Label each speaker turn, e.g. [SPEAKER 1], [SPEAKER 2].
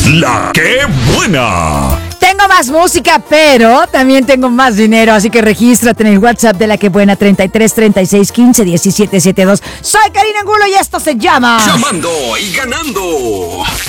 [SPEAKER 1] La que buena.
[SPEAKER 2] Tengo más música, pero también tengo más dinero, así que regístrate en el WhatsApp de La Que Buena, 33 36 15 17 72. Soy Karina Angulo y esto se llama
[SPEAKER 1] Llamando y ganando.